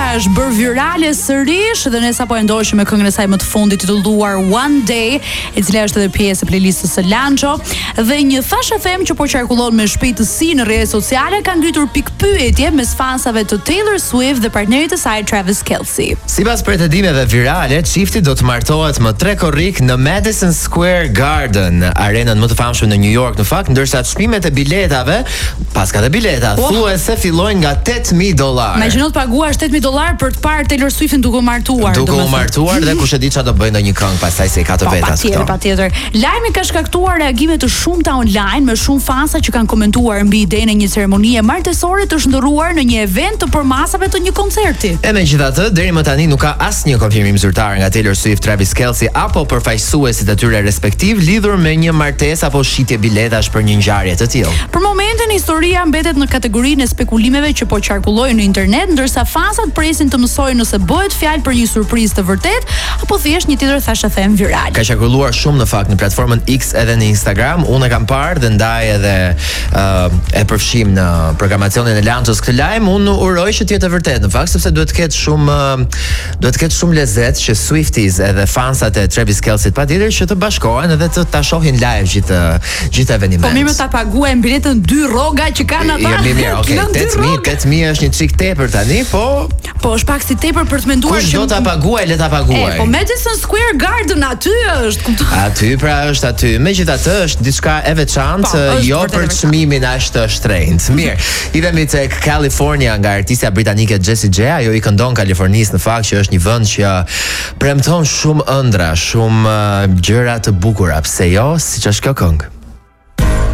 është bërë virale sërish dhe ne sapo e ndoshim me këngën e saj më të fundit titulluar One Day, e cila është edhe pjesë e playlistës së Lancho, dhe një Flash FM që po qarkullon me shpejtësi në rrjetet sociale ka ngritur pikpyetje mes fansave të Taylor Swift dhe partnerit të saj Travis Kelce. Sipas pretendimeve virale, çifti do të martohet më 3 korrik në Madison Square Garden, arenën më të famshme në New York në fakt, ndërsa çmimet e biletave, paska të bileta, thuajse fillojnë nga $8,000. Imagjino të paguash $8,000 për të parë Taylor Swiftin duke u martuar. Dhe kush e di çfarë do bëjnë ndonjë këngë pastaj se i ka të vetas këto. Patjetër. Lajmi ka shkaktuar reagime të shumta online me shumë fansa që kanë komentuar mbi idenë e një ceremonie martesore të shndërruar në një event të përmasave të një koncerti. E megjithatë, deri më tani nuk ka asnjë konfirmim zyrtar nga Taylor Swift, Travis Kelce apo përfaqësuesit e tyre respektiv lidhur me një martesë apo shitje biletash për një ngjarje të tillë. Për momentin historia mbetet në kategorinë e spekulimeve që po qarkullojnë në internet, ndërsa fansat presin të mësojnë nëse bëhet fjalë për një surprizë të vërtetë apo thjesht një tjetër Flash FM viral. Ka qarkulluar shumë në fakt në platformën X edhe në Instagram. Unë e kam parë dhe ndaj edhe e përfshim në programacionin e Lanchos këtë lajm. Unë uroj që të jetë vërtet në fakt, sepse duhet të ketë shumë lezet që Swifties edhe fansat e Travis Kelce patjetër që të bashkohen edhe të ta shohin live gjithë eventimin. Po mirë, ta paguajmë biletën 2 rroga që kanë ata. Jo, mirë, okay. 8.000 është një çik tepër tani, po është pak si tepër për të menduar kush do ta paguaj, le ta paguaj. Po Madison Square Garden aty është, kupton? Aty pra është aty. Megjithatë është diçka e veçantë, jo për çmimin aq të shtrenjtë. Mirë, i vemi tek California nga artistja britanike Jessie J. Ajo i këndon Kalifornisë në fakt që është një vend që premton shumë ëndra, shumë gjëra të bukura, pse jo, siç është kjo këngë.